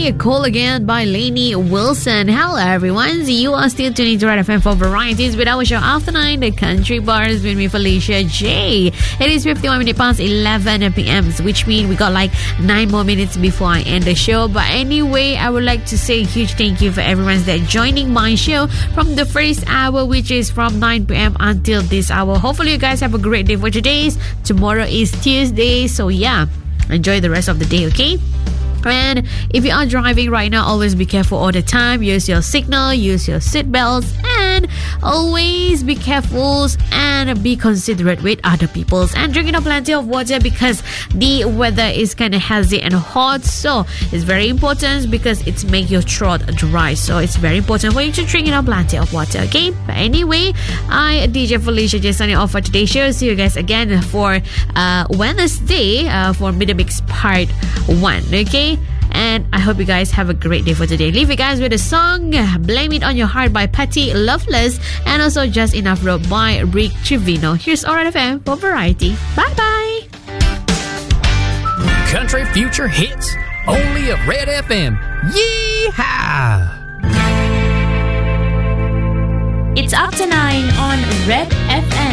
A Call Again by Lainey Wilson. Hello everyone, you are still tuning to Red FM for varieties with our show After 9, The Country Bars with me, Felicia J. It is 51 minutes past 11 p.m, which means we got like 9 more minutes before I end the show. But anyway, I would like to say a huge thank you for everyone that joining my show from the first hour, which is from 9 p.m. until this hour. Hopefully you guys have a great day for today. Tomorrow is Tuesday, so yeah, enjoy the rest of the day, okay? And if you are driving right now, always be careful all the time. Use your signal, use your seatbelts, and always be careful and be considerate with other people's. And drinking up plenty of water because the weather is kind of hazy and hot. So it's very important because it's make your throat dry. So it's very important for you to drink up plenty of water, okay? But anyway, I, DJ Felicia, just signing off for today's show. See you guys again for Wednesday for Middle Mix Part 1, okay? And I hope you guys have a great day for today. Leave you guys with a song, Blame It On Your Heart by Patty Loveless, and also Just Enough Road by Rick Trevino. Here's Alright FM for variety. Bye bye. Country Future Hits, only at Red FM. Yeehaw! It's After 9 on Red FM.